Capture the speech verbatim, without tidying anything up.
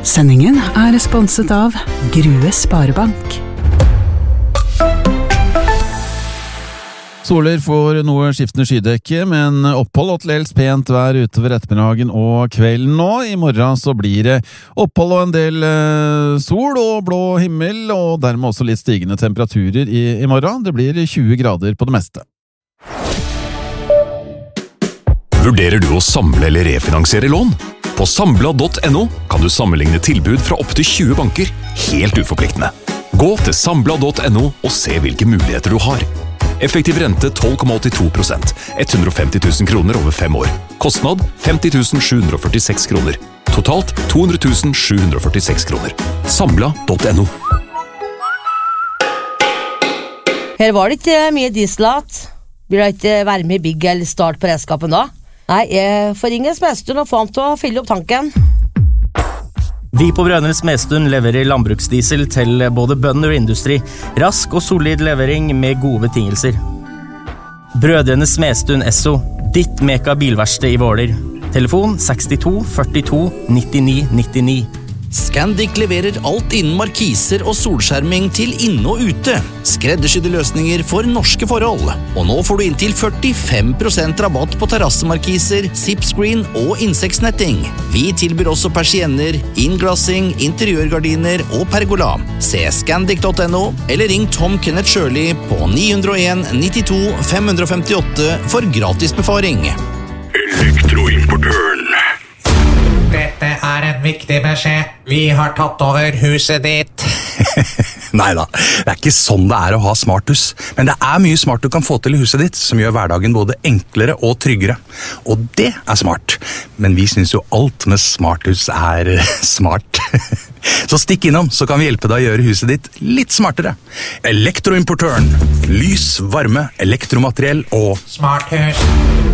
Sendingen er sponset av Grue Sparebank. Soler får noe skiftende skydekke, men opphold og til dels pent vær utover ettermiddagen og kvelden nå. I morgen så blir det opphold og en del eh, sol og blå himmel, og dermed også litt stigende temperaturer i, i morgen. Det blir tjue grader på det meste. Vurderer du å samle eller refinansiere lån? På Sambla punktum no kan du sammenligne tilbud fra opp til tjue banker, helt uforpliktende. Gå til Sambla punktum no og se hvilke muligheter du har. Effektiv rente tolv komma åttito prosent, hundre og femti tusen kroner over fem år. Kostnad femti tusen sju hundre og førtiseks kroner. Totalt to hundre tusen sju hundre og førtiseks kroner. Sambla punktum no. Her var det ikke mye dieselat. Blir det ikke varme i bygg eller start på redskapen da? Nei, jeg får ringe Smedstuen og få ham til å fylle opp tanken. Vi på Brødrene Smedstuen leverer landbruksdiesel til både bønder og industri. Rask og solid levering med gode betingelser. Brødrene Smedstuen Esso, ditt meka bilverksted i Våler. Telefon sekstito førtito nittini nittini. Scandic leverer alt innen markiser og solskjerming til inne og ute. Skreddersydde løsninger for norske forhold. Og nå får du inntil førtifem prosent rabatt på terrassemarkiser, zipscreen og insektsnetting. Vi tilbyr også persienner, innglassing, interiørgardiner og pergola. Se scandic punktum no eller ring Tom Kenneth Shirley på ni null en nittito fem femtiåtte for gratis befaring. Elektroimportøren. Dette er en viktig beskjed. Vi har tatt over huset ditt. Neida, det er ikke sånn det er å ha smarthus. Men det er mye smart du kan få til i huset ditt, som gjør hverdagen både enklere og tryggere. Og det er smart. Men vi synes jo alt med smarthus er smart. Så stikk innom, så kan vi hjelpe deg å gjøre huset ditt litt smartere. Elektroimportøren. Lys, varme, elektromateriell og Smarthus.